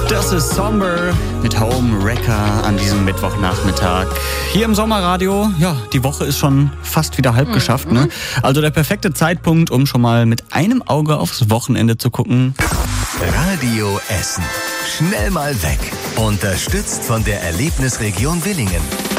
Das ist Somber mit Home Wrecker an diesem Mittwochnachmittag. Hier im Sommerradio, ja, die Woche ist schon fast wieder halb geschafft, ne? Also der perfekte Zeitpunkt, um schon mal mit einem Auge aufs Wochenende zu gucken. Radio Essen. Schnell mal weg. Unterstützt von der Erlebnisregion Willingen.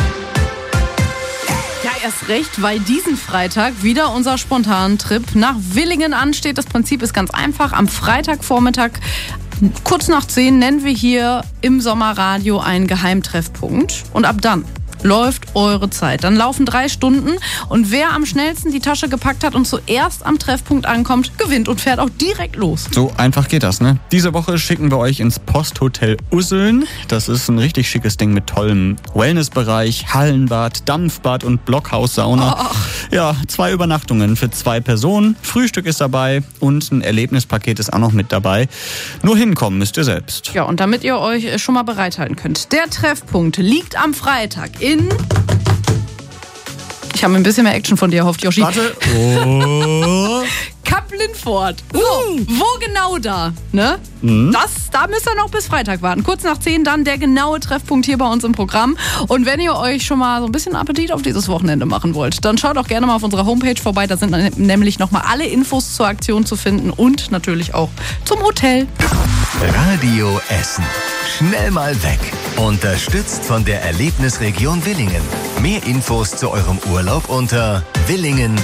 Ja, erst recht, weil diesen Freitag wieder unser spontaner Trip nach Willingen ansteht. Das Prinzip ist ganz einfach. Am Freitagvormittag, kurz nach 10, nennen wir hier im Sommerradio einen Geheimtreffpunkt. Und ab dann läuft eure Zeit. Dann laufen 3 Stunden und wer am schnellsten die Tasche gepackt hat und zuerst am Treffpunkt ankommt, gewinnt und fährt auch direkt los. So einfach geht das, ne? Diese Woche schicken wir euch ins Posthotel Usseln. Das ist ein richtig schickes Ding mit tollem Wellnessbereich, Hallenbad, Dampfbad und Blockhaussauna. Ja, 2 Übernachtungen für 2 Personen. Frühstück ist dabei und ein Erlebnispaket ist auch noch mit dabei. Nur hinkommen müsst ihr selbst. Ja, und damit ihr euch schon mal bereithalten könnt. Der Treffpunkt liegt am Freitag in... Ich habe ein bisschen mehr Action von dir erhofft, Joshi. Warte. Oh. Kapp-Lindfort. So, wo genau da? Ne? Da müsst ihr noch bis Freitag warten. Kurz nach 10 dann der genaue Treffpunkt hier bei uns im Programm. Und wenn ihr euch schon mal so ein bisschen Appetit auf dieses Wochenende machen wollt, dann schaut auch gerne mal auf unserer Homepage vorbei. Da sind nämlich nochmal alle Infos zur Aktion zu finden und natürlich auch zum Hotel. Radio Essen. Schnell mal weg. Unterstützt von der Erlebnisregion Willingen. Mehr Infos zu eurem Urlaub unter willingen.at.